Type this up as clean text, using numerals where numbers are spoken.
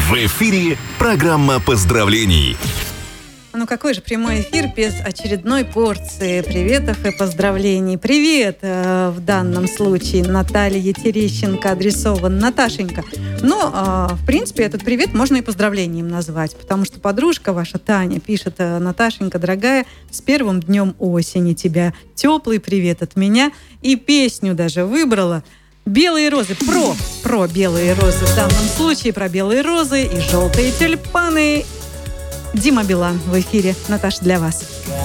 В эфире программа поздравлений. Ну какой же прямой эфир без очередной порции приветов и поздравлений. Привет в данном случае Наталье Терещенко адресован. Наташенька, в принципе, этот привет можно и поздравлением назвать, потому что подружка ваша Таня пишет: Наташенька, дорогая, с первым днем осени тебя. Теплый привет от меня. И песню даже выбрала. Белые розы, про белые розы. В данном случае про белые розы и желтые тюльпаны. Дима Билан в эфире. Наташа, для вас.